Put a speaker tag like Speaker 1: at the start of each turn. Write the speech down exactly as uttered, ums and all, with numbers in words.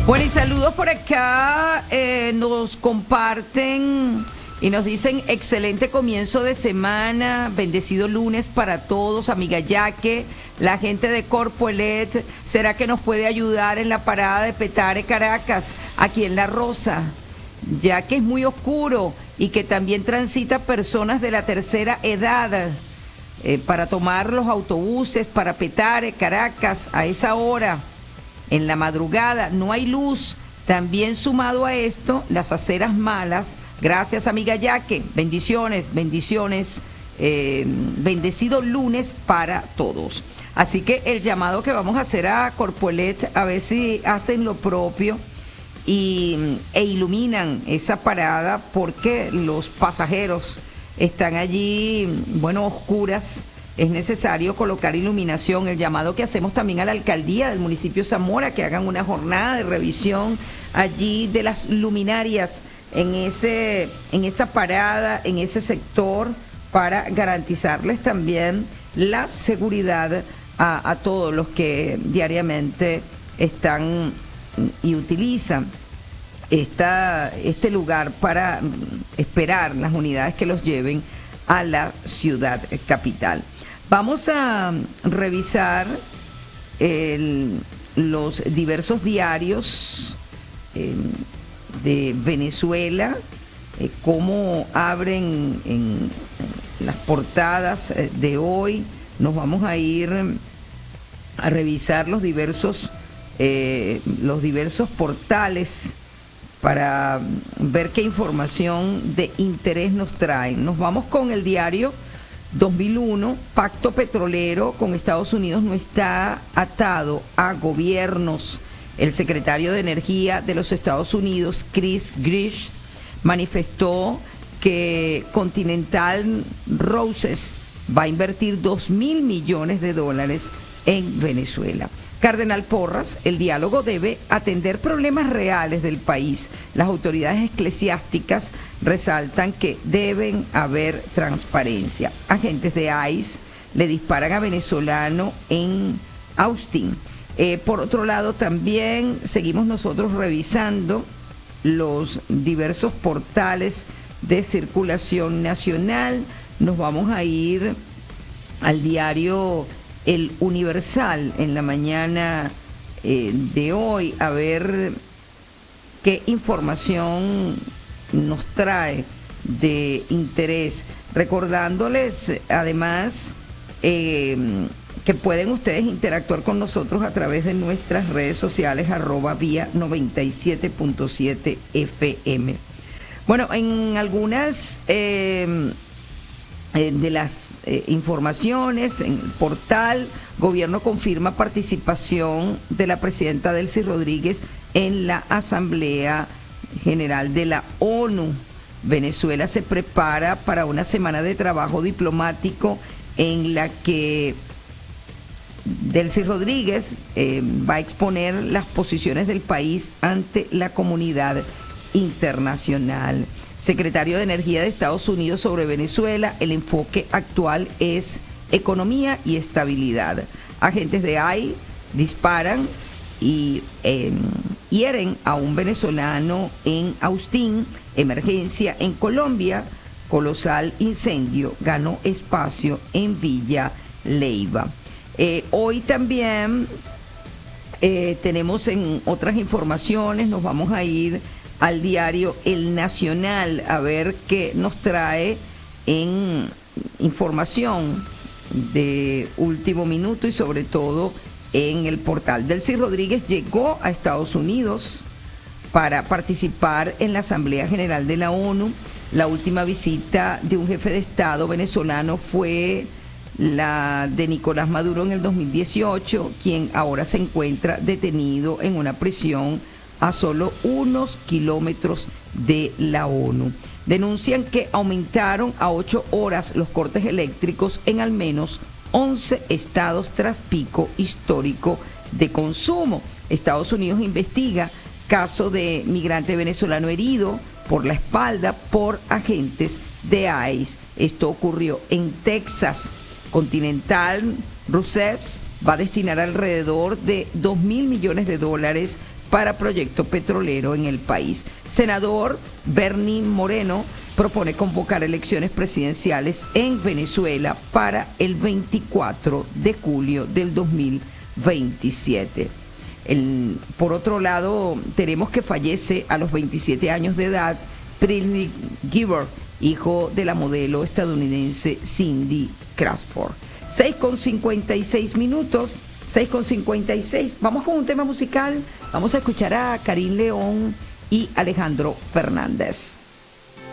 Speaker 1: Bueno, y saludos por acá, eh, nos comparten y nos dicen excelente comienzo de semana, bendecido lunes para todos, amiga Yaque, la gente de Corpoelet, ¿será que nos puede ayudar en la parada de Petare, Caracas, aquí en La Rosa? Ya que es muy oscuro y que también transita personas de la tercera edad eh, para tomar los autobuses para Petare, Caracas, a esa hora. En la madrugada no hay luz, también sumado a esto, las aceras malas. Gracias, amiga Yaque, bendiciones, bendiciones, eh, bendecido lunes para todos. Así que el llamado que vamos a hacer a Corpoelet, a ver si hacen lo propio y, e iluminan esa parada, porque los pasajeros están allí, bueno, oscuras. Es necesario colocar iluminación. El llamado que hacemos también a la alcaldía del municipio Zamora, que hagan una jornada de revisión allí de las luminarias en ese, en esa parada, en ese sector, para garantizarles también la seguridad a, a todos los que diariamente están y utilizan esta, este lugar para esperar las unidades que los lleven a la ciudad capital. Vamos a revisar el, los diversos diarios eh, de Venezuela, eh, cómo abren en, en las portadas de hoy. Nos vamos a ir a revisar los diversos, eh, los diversos portales para ver qué información de interés nos traen. Nos vamos con el diario dos mil uno, pacto petrolero con Estados Unidos no está atado a gobiernos. El secretario de Energía de los Estados Unidos, Chris Grish, manifestó que Continental Roses va a invertir dos mil millones de dólares en Venezuela. Cardenal Porras, el diálogo debe atender problemas reales del país. Las autoridades eclesiásticas resaltan que deben haber transparencia. Agentes de I C E le disparan a venezolano en Austin. Eh, por otro lado, también seguimos nosotros revisando los diversos portales de circulación nacional. Nos vamos a ir al diario El Universal en la mañana eh, de hoy, a ver qué información nos trae de interés. Recordándoles además eh, que pueden ustedes interactuar con nosotros a través de nuestras redes sociales, arroba vía noventa y siete punto siete F M. Bueno, en algunas eh, de las eh, informaciones en el portal, gobierno confirma participación de la presidenta Delcy Rodríguez en la Asamblea General de la ONU. Venezuela se prepara para una semana de trabajo diplomático en la que Delcy Rodríguez eh, va a exponer las posiciones del país ante la comunidad internacional. Secretario de Energía de Estados Unidos sobre Venezuela, el enfoque actual es economía y estabilidad. Agentes de I C E disparan y eh, hieren a un venezolano en Austin. Emergencia en Colombia, colosal incendio ganó espacio en Villa Leiva. Eh, hoy también eh, tenemos en otras informaciones, nos vamos a ir al diario El Nacional a ver qué nos trae en información de último minuto y sobre todo en el portal. Delcy Rodríguez llegó a Estados Unidos para participar en la Asamblea General de la ONU. La última visita de un jefe de Estado venezolano fue la de Nicolás Maduro en el dos mil dieciocho, quien ahora se encuentra detenido en una prisión a solo unos kilómetros de la ONU. Denuncian que aumentaron a ocho horas los cortes eléctricos en al menos once estados tras pico histórico de consumo. Estados Unidos investiga caso de migrante venezolano herido por la espalda por agentes de I C E. Esto ocurrió en Texas. Continental Rousseff va a destinar alrededor de dos mil millones de dólares para proyecto petrolero en el país. Senador Bernie Moreno propone convocar elecciones presidenciales en Venezuela para el veinticuatro de julio del dos mil veintisiete. El, por otro lado, tenemos que fallece a los veintisiete años de edad Britney Gibbard, hijo de la modelo estadounidense Cindy Crawford. seis con cincuenta y seis minutos, seis con cincuenta y seis. Vamos con un tema musical. Vamos a escuchar a Karim León y Alejandro Fernández.